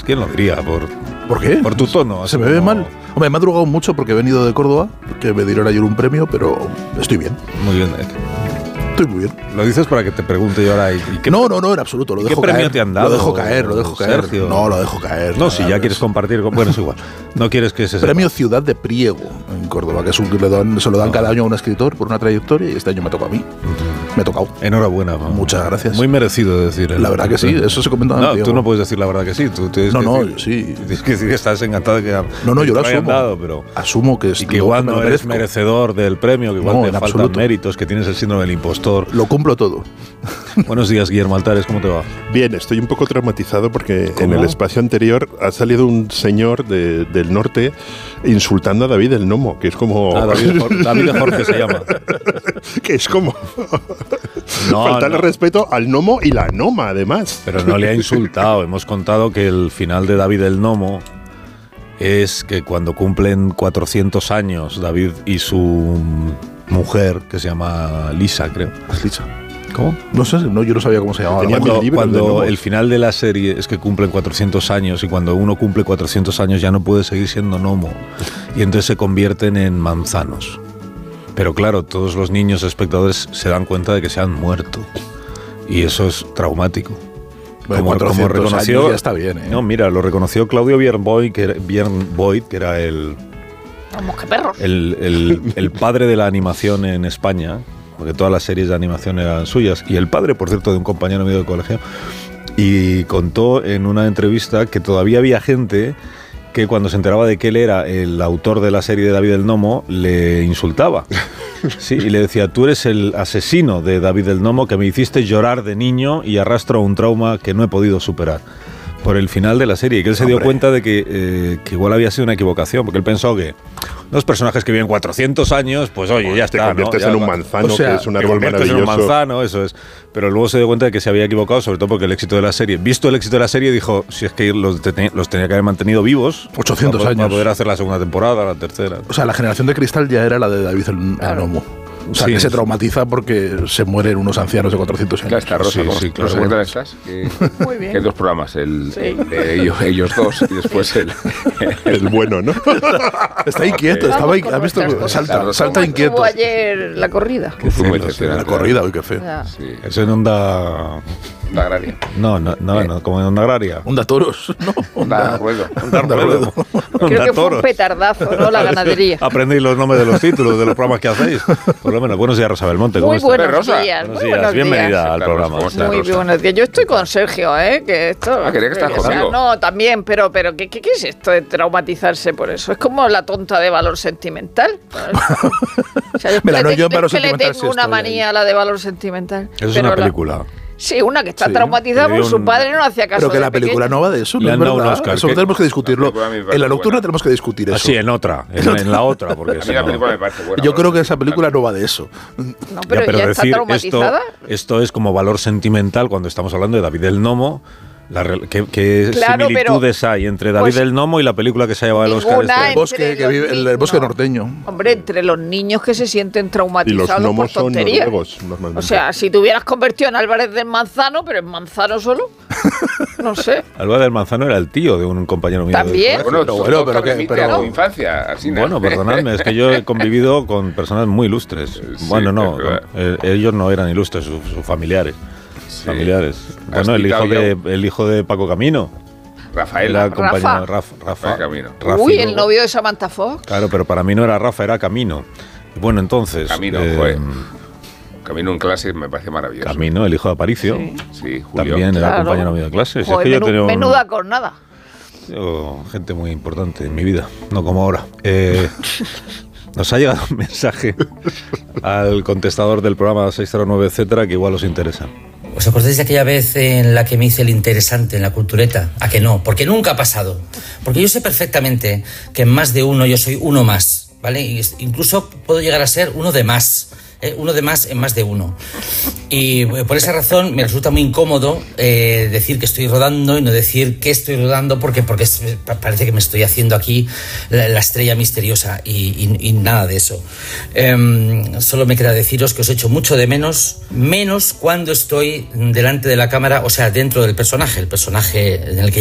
drogas. ¿Quién lo diría? ¿Por qué? Por tu tono. ¿Se me ve mal? Hombre, me ha drogado mucho porque he venido de Córdoba, que me dieron ayer un premio, pero estoy bien. Muy bien. Estoy muy bien. Lo dices para que te pregunte yo ahora. ¿Y qué, no, en absoluto. Lo dejo ¿Qué premio caer. te han dado? Lo dejo caer. Sergio. No, lo dejo caer. No, si ya quieres compartir. Bueno, es igual. No quieres que se sepa. Premio Ciudad de Priego en Córdoba, que es se lo dan cada año a un escritor por una trayectoria y este año me tocó a mí. Me ha tocado. Enhorabuena. Muchas gracias. Muy merecido decir. La verdad que sí, eso se comenta. No, tú no puedes decir la verdad que sí. Tú tienes sí. Tienes que decir que estás encantado de que yo lo asumo. Dado, pero asumo que y que igual no eres merecedor del premio, que igual te faltan méritos, que tienes el síndrome del impostor. Lo cumplo todo. Buenos días, Guillermo Altares, ¿cómo te va? Bien, estoy un poco traumatizado porque en el espacio anterior ha salido un señor del norte insultando a David el Nomo, que es como... David de Jorge se llama. Que es como... faltarle respeto al Nomo y la Noma, además. Pero no le ha insultado. Hemos contado que el final de David el Nomo es que cuando cumplen 400 años, David y su mujer, que se llama Lisa, creo. ¿Es Lisa? ¿Cómo? No sé, yo no sabía cómo se llamaba. Cuando el final de la serie es que cumplen 400 años y cuando uno cumple 400 años ya no puede seguir siendo Nomo y entonces se convierten en manzanos. Pero claro, todos los niños espectadores se dan cuenta de que se han muerto y eso es traumático. Bueno, como reconoció, ya está bien, ¿eh? No, mira, lo reconoció Claudio Björn Voigt, que era el padre de la animación en España, porque todas las series de animación eran suyas, y el padre, por cierto, de un compañero mío de colegio, y contó en una entrevista que todavía había gente que cuando se enteraba de que él era el autor de la serie de David el Nomo, le insultaba. Sí, y le decía, tú eres el asesino de David el Nomo que me hiciste llorar de niño y arrastro un trauma que no he podido superar. Por el final de la serie, y que él se dio cuenta de que igual había sido una equivocación, porque él pensó que los personajes que viven 400 años, pues oye, ya te está, conviertes en un manzano, que es un árbol maravilloso. En un manzano, eso es. Pero luego se dio cuenta de que se había equivocado, sobre todo porque el éxito de la serie, visto el éxito de la serie, dijo, si es que los tenía que haber mantenido vivos 800 años para poder hacer la segunda temporada, la tercera. O sea, la generación de cristal ya era la de David el Nomo. O sea, que se traumatiza porque se mueren unos ancianos de 400 años. Claro, está Rosa, ¿cómo se cuentan estas? Muy bien. Que hay dos programas, ellos dos y después el bueno, ¿no? Está inquieto, estaba ¿has visto? Salta inquieto. ¿Cómo estuvo ayer la corrida? La corrida, uy, qué feo. Sí. Eso en Onda Agraria. No, como en Onda Agraria. Onda Toros, no. Onda Ruedo. Creo que fue un petardazo, ¿no? La ganadería. Aprendéis los nombres de los títulos de los programas que hacéis. Por lo menos, buenos días, Rosa Belmonte. ¿Cómo estás? Buenos días. Bienvenida al programa. Muy buenos días. Yo estoy con Sergio, que esto... quería que estás conmigo. No, también, pero ¿qué es esto de traumatizarse por eso? Es como la tonta de valor sentimental. O sea, yo le tengo una manía a la de valor sentimental. Eso es una película. Sí, una que está traumatizada porque su padre no hacía caso. Pero que la película no va de eso, ¿no es verdad? Eso tenemos que discutirlo. En la nocturna tenemos que discutir eso. Sí, en otra, en la otra. Porque a mí la película me parece buena. Yo creo que esa película no va de eso. No, pero ya está traumatizada. Esto es como valor sentimental cuando estamos hablando de David el Nomo. ¿Qué similitudes hay entre David el Nomo y la película que se ha llevado el Oscar? El bosque norteño. Hombre, entre los niños que se sienten traumatizados y los gnomos por tonterías. Son noruegos, normalmente. O sea, si te hubieras convertido en Álvarez del Manzano, pero en Manzano solo, no sé. Álvarez del Manzano era el tío de un compañero mío. También. Pero infancia, así. Bueno, perdonadme, es que yo he convivido con personas muy ilustres. Bueno, no, ellos no eran ilustres, sus familiares. Bueno, el hijo de Paco Camino. Rafael. Rafa Camino. Uy, el novio de Samantha Fox. Claro, pero para mí no era Rafa, era Camino. Y bueno, entonces... Camino en clase me parece maravilloso. Camino, el hijo de Aparicio. Sí, Julio. También era compañero mío de clase. Joder, es que menuda cornada. Gente muy importante en mi vida, no como ahora. Nos ha llegado un mensaje al contestador del programa 609, etcétera, que igual os interesa. ¿Os acordáis de aquella vez en la que me hice el interesante en la cultureta? ¿A que no? Porque nunca ha pasado. Porque yo sé perfectamente que en más de uno yo soy uno más, ¿vale? Incluso puedo llegar a ser uno de más. Uno de más en más de uno. Y por esa razón me resulta muy incómodo decir que estoy rodando y no decir que estoy rodando porque parece que me estoy haciendo aquí la estrella misteriosa y nada de eso. Solo me queda deciros que os echo mucho de menos cuando estoy delante de la cámara, o sea, dentro del personaje, el personaje en el que